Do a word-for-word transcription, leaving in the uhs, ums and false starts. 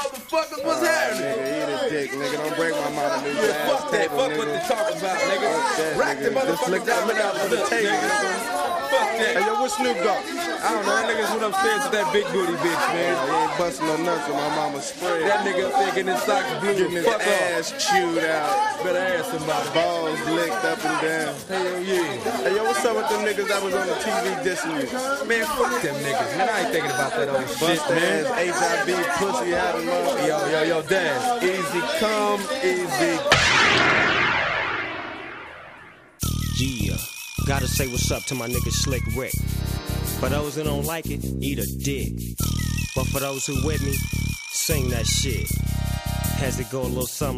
motherfuckers, what's happening? Nigga, eat a dick, nigga. Don't break my mama new Yeah, fuck that. Fuck what they talking about, nigga. Rack the motherfuckers down. Look out for the table, nigga. Fuck that. Hey, yo, where Snoop go? I don't know. That niggas went upstairs with that big booty bitch, man. He ain't busting no nuts with my mama spray. That nigga up there getting his socks blue. Getting his Fuck ass off. chewed out. Better ask somebody. Balls licked up and down. Hell yeah. Hey, yo, what's up with them niggas that was on the T V dissing you? Man, fuck them niggas. Man, I ain't thinking about that old shit, Bust man. ass H I V pussy out of love. Yo, yo, yo, Dash. Easy come, easy. Yeah, gotta say what's up to my nigga Slick Rick. For those who don't like it, eat a dick. But for those who with me, sing that shit. Has it go a little something